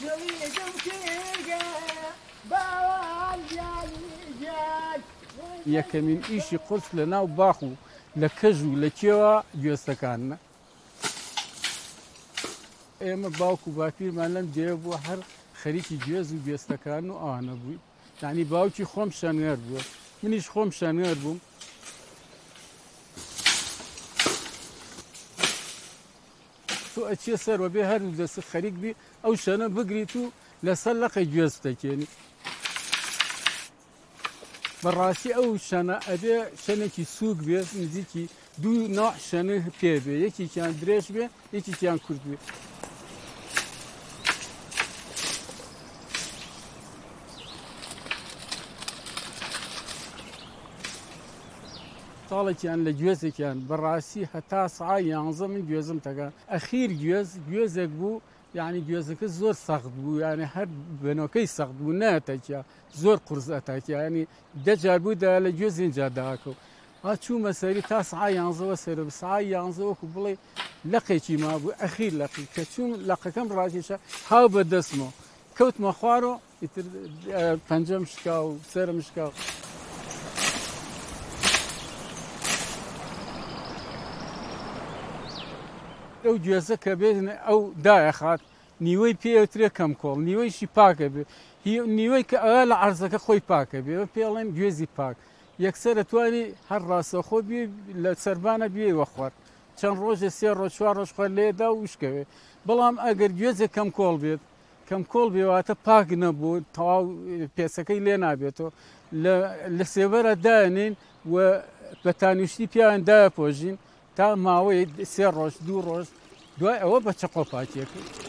یەکەمین ئیشی قورس لە ناو باخ و لە کەژ و لە کێوە گوێستەکانە. ئێمە باوک و باپیرمان لەم دێوە بووە هەر خەریکی گوێز و گوێستەکان و ئەوانە بووی. یعنی باوکی خۆم شانوێر بووە، منیش خۆم شانوێر بووم. تۆ ئەچێ سەرەوە بێ هەردوو دەست خەریک بی ئەو شەنە بگریت و لەسەر لەقەی گوێز دەکێنی. بەڕاستی ئەو شەنە ئەبێ شەنێکی سووک بێت، نزیکی دوو نوع شەنە پێ بێ، یەکێکیان درێژ بێ، یەکێکیان کورت بێ. ساڵێکیان لە گوێزێکیان بەڕاستی هەتا سعای 11 من گوێزم تەکان. ئەخیر گوێزێک بوو، یعنی گوێزەکە زۆر سەخت بوو، یعنی هەر بنۆکەی سەخت بوو، نەتەکیا زۆر قورس ئەتاکیا، ینی دەجار بوودا لە گوێز اینجا داکەوت. چوومە سەری تا سعای 11 سەرە سعای 11 وەکو بڵێ لەقێکی مابوو، ئەخیر لەقی کە چوون لەقەکەم ڕاکێشە هاو بەدەستمەوە کەوتمە خوارەوە، ئیتر پەنجەم شکا و سەرم شکا. ئەو گوێزە کە بێت ئەو دایەخات نیوەی پێوترێ کەم کۆڵ، نیوەیشی پاکە بێ، نیوەی کە ئەوە لە عەرزەکە خۆی پاکە بێ، پێڵێن گوێزی پاک. یەکسەر دەتوانی هەر ڕاستەخۆ بێ لە سەربانە بێوە خوارد، چەند ڕۆژێ 3 ڕۆژ 4 ڕۆژ خوارد لێدا و وشکەوێ. بەڵام ئەگەر گوێزێک کەم کۆڵ بێت، کەم کۆڵ بێواتە پاک نەبوو، تەواو پێسەکەی لێ نابێتەوە، لە سێبەرە دانین و بە تانوشتی پیاوان دایە پۆژین تا ماوەی 3 ڕۆژ 2 ڕۆژ دوای ئەوە بە چەقۆ پاکیەکە.